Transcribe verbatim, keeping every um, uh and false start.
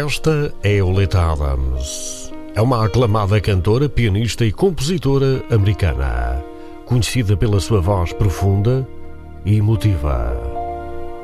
Esta é Oleta Adams. É uma aclamada cantora, pianista e compositora americana, conhecida pela sua voz profunda e emotiva.